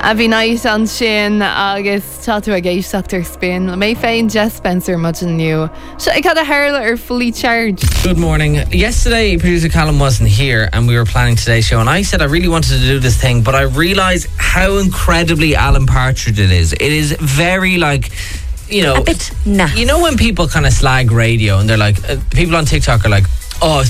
A bhí night an sin agus táú a géisteachtar spin. Mé féin Jess Spencer much new. So I got a hairla fully charged. Good morning. Yesterday, producer Callum wasn't here and we were planning today's show, and I said I really wanted to do this thing, but I realised how incredibly Alan Partridge it is. It is very like, you know, a bit naff. You know when people kind of slag radio and they're like, people on TikTok are like, oh,